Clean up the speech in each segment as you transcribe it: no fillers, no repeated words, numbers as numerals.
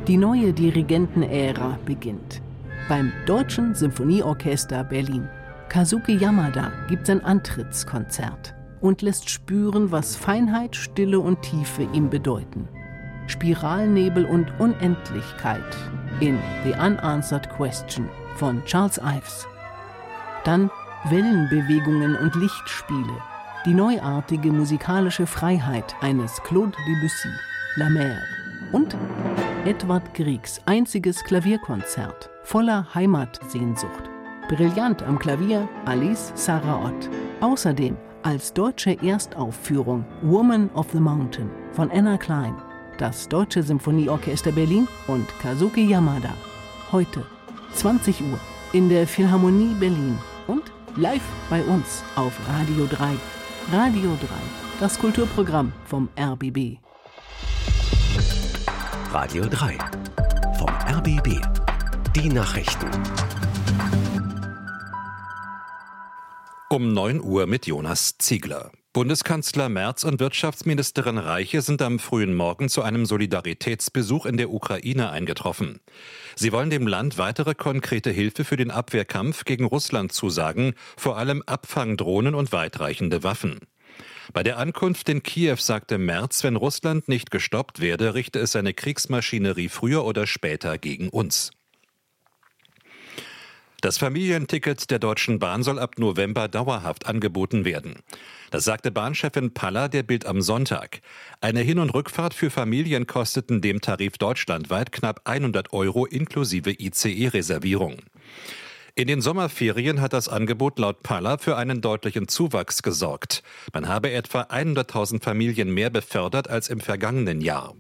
Die neue Dirigentenära beginnt. Beim Deutschen Symphonieorchester Berlin. Kazuki Yamada gibt sein Antrittskonzert und lässt spüren, was Feinheit, Stille und Tiefe ihm bedeuten. Spiralnebel und Unendlichkeit in The Unanswered Question von Charles Ives. Dann Wellenbewegungen und Lichtspiele, die neuartige musikalische Freiheit eines Claude Debussy, La Mer. Und Edvard Griegs einziges Klavierkonzert voller Heimatsehnsucht. Brillant am Klavier Alice Sarraott. Außerdem als deutsche Erstaufführung Woman of the Mountain von Anna Klein, das Deutsche Symphonieorchester Berlin und Kazuki Yamada. Heute 20 Uhr in der Philharmonie Berlin und live bei uns auf Radio 3. Radio 3, das Kulturprogramm vom RBB. Radio 3 vom RBB. Die Nachrichten. Um 9 Uhr mit Jonas Ziegler. Bundeskanzler Merz und Wirtschaftsministerin Reiche sind am frühen Morgen zu einem Solidaritätsbesuch in der Ukraine eingetroffen. Sie wollen dem Land weitere konkrete Hilfe für den Abwehrkampf gegen Russland zusagen, vor allem Abfangdrohnen und weitreichende Waffen. Bei der Ankunft in Kiew sagte Merz, wenn Russland nicht gestoppt werde, richte es seine Kriegsmaschinerie früher oder später gegen uns. Das Familienticket der Deutschen Bahn soll ab November dauerhaft angeboten werden. Das sagte Bahnchefin Paller der Bild am Sonntag. Eine Hin- und Rückfahrt für Familien kosteten dem Tarif deutschlandweit knapp 100 € inklusive ICE-Reservierung. In den Sommerferien hat das Angebot laut Paller für einen deutlichen Zuwachs gesorgt. Man habe etwa 100.000 Familien mehr befördert als im vergangenen Jahr.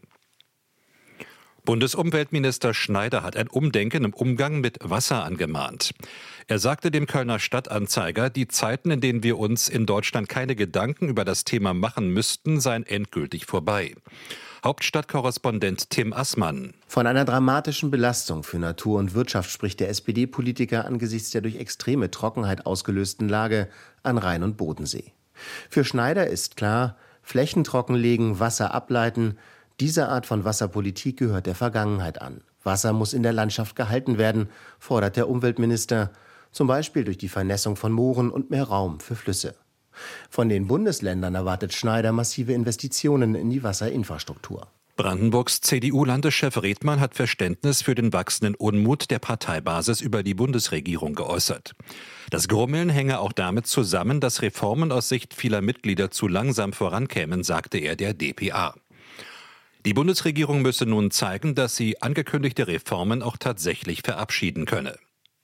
Bundesumweltminister Schneider hat ein Umdenken im Umgang mit Wasser angemahnt. Er sagte dem Kölner Stadtanzeiger, die Zeiten, in denen wir uns in Deutschland keine Gedanken über das Thema machen müssten, seien endgültig vorbei. Hauptstadtkorrespondent Tim Assmann. Von einer dramatischen Belastung für Natur und Wirtschaft spricht der SPD-Politiker angesichts der durch extreme Trockenheit ausgelösten Lage an Rhein und Bodensee. Für Schneider ist klar, Flächen trockenlegen, Wasser ableiten, diese Art von Wasserpolitik gehört der Vergangenheit an. Wasser muss in der Landschaft gehalten werden, fordert der Umweltminister, zum Beispiel durch die Vernässung von Mooren und mehr Raum für Flüsse. Von den Bundesländern erwartet Schneider massive Investitionen in die Wasserinfrastruktur. Brandenburgs CDU-Landeschef Redmann hat Verständnis für den wachsenden Unmut der Parteibasis über die Bundesregierung geäußert. Das Grummeln hänge auch damit zusammen, dass Reformen aus Sicht vieler Mitglieder zu langsam vorankämen, sagte er der dpa. Die Bundesregierung müsse nun zeigen, dass sie angekündigte Reformen auch tatsächlich verabschieden könne.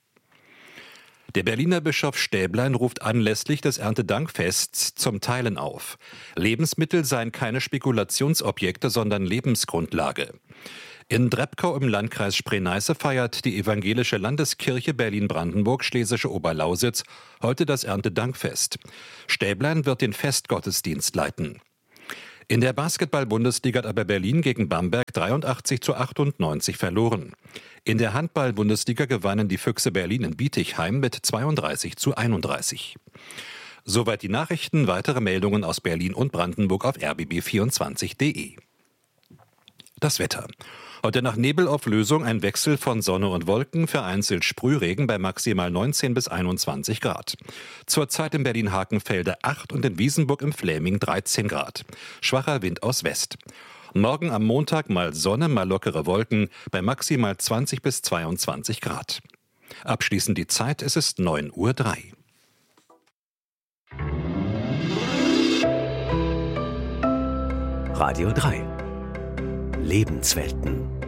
Der Berliner Bischof Stäblein ruft anlässlich des Erntedankfests zum Teilen auf. Lebensmittel seien keine Spekulationsobjekte, sondern Lebensgrundlage. In Drebkau im Landkreis Spree-Neiße feiert die evangelische Landeskirche Berlin-Brandenburg-Schlesische Oberlausitz heute das Erntedankfest. Stäblein wird den Festgottesdienst leiten. In der Basketball-Bundesliga hat aber Berlin gegen Bamberg 83:98 verloren. In der Handball-Bundesliga gewannen die Füchse Berlin in Bietigheim mit 32:31. Soweit die Nachrichten. Weitere Meldungen aus Berlin und Brandenburg auf rbb24.de. Das Wetter. Heute nach Nebelauflösung ein Wechsel von Sonne und Wolken, vereinzelt Sprühregen bei maximal 19 bis 21 Grad. Zurzeit in Berlin-Hakenfelde 8 und in Wiesenburg im Fläming 13 Grad. Schwacher Wind aus West. Morgen am Montag mal Sonne, mal lockere Wolken bei maximal 20 bis 22 Grad. Abschließend die Zeit, es ist 9:03 Uhr. Radio 3 Lebenswelten.